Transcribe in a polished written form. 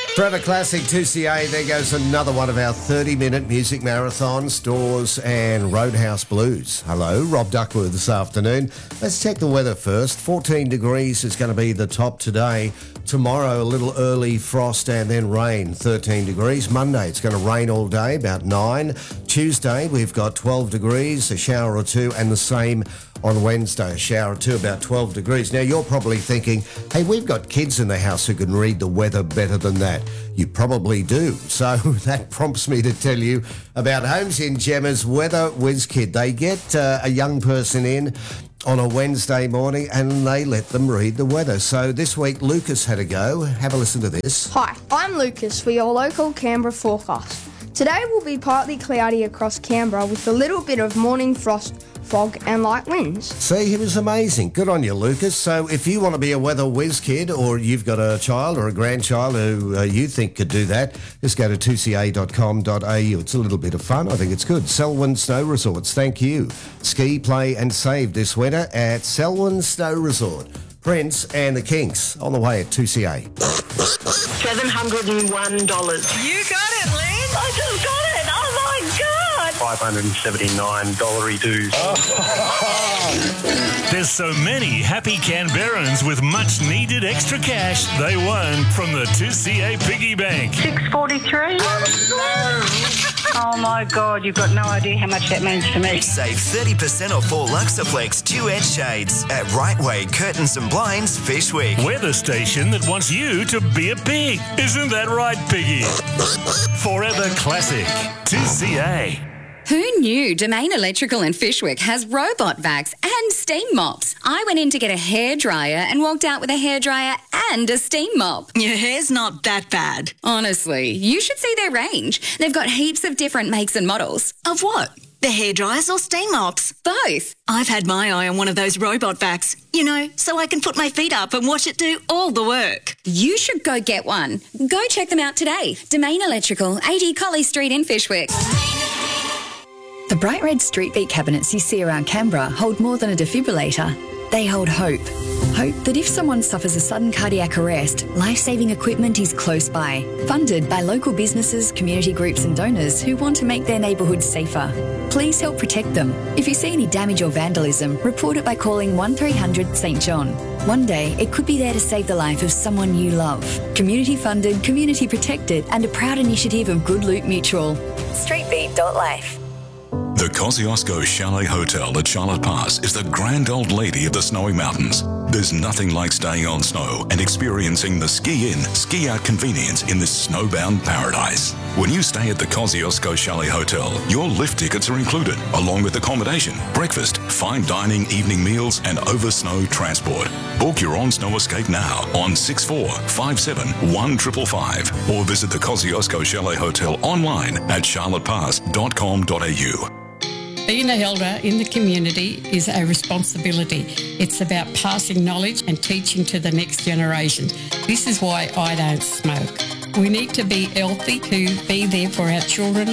Forever Classic 2CA, there goes another one of our 30-minute music marathons, Doors and Roadhouse Blues. Hello, Rob Duckworth this afternoon. Let's check the weather first. 14 degrees is going to be the top today. Tomorrow, a little early frost and then rain, 13 degrees. Monday, it's going to rain all day, about 9. Tuesday, we've got 12 degrees, a shower or two, and the same on Wednesday, a shower or two, about 12 degrees. Now, you're probably thinking, hey, we've got kids in the house who can read the weather better than that. You probably do. So that prompts me to tell you about Homes in Gemma's Weather Whiz Kid. They get a young person in on a Wednesday morning and they let them read the weather. So this week, Lucas had a go. Have a listen to this. Hi, I'm Lucas for your local Canberra forecast. Today will be partly cloudy across Canberra with a little bit of morning frost, fog and light winds. See, he was amazing. Good on you, Lucas. So if you want to be a weather whiz kid or you've got a child or a grandchild who you think could do that, just go to 2ca.com.au. It's a little bit of fun. I think it's good. Selwyn Snow Resorts, thank you. Ski, play and save this winter at Selwyn Snow Resort. Prince and the Kinks on the way at 2CA. $701. You got it, Lynn. I just got it. Oh, my God. $579 dues. There's so many happy Canberrans with much needed extra cash they won from the 2CA Piggy Bank. $643. Oh, my God. You've got no idea how much that means to me. Save 30% off all Luxaflex duet shades at Rightway Curtains and Blinds Fishwick. We're the station that wants you to be a pig. Isn't that right, Piggy? Forever Classic 2CA. Who knew Domain Electrical in Fishwick has robot vacs and steam mops? I went in to get a hairdryer and walked out with a hairdryer and a steam mop. Your hair's not that bad. Honestly, you should see their range. They've got heaps of different makes and models. Of what? The hairdryers or steam mops? Both. I've had my eye on one of those robot vacs, you know, so I can put my feet up and watch it do all the work. You should go get one. Go check them out today. Domain Electrical, 80 Colley Street in Fishwick. The bright red street beat cabinets you see around Canberra hold more than a defibrillator. They hold hope. Hope that if someone suffers a sudden cardiac arrest, life-saving equipment is close by. Funded by local businesses, community groups and donors who want to make their neighbourhoods safer. Please help protect them. If you see any damage or vandalism, report it by calling 1300 St John. One day, it could be there to save the life of someone you love. Community funded, community protected and a proud initiative of Good Loot Mutual. Streetbeat.life. The Kosciuszko Chalet Hotel at Charlotte Pass is the grand old lady of the snowy mountains. There's nothing like staying on snow and experiencing the ski-in, ski-out convenience in this snowbound paradise. When you stay at the Kosciuszko Chalet Hotel, your lift tickets are included, along with accommodation, breakfast, fine dining, evening meals, and over-snow transport. Book your on-snow escape now on 6457-1555 or visit the Kosciuszko Chalet Hotel online at charlottepass.com.au. Being an elder in the community is a responsibility. It's about passing knowledge and teaching to the next generation. This is why I don't smoke. We need to be healthy to be there for our children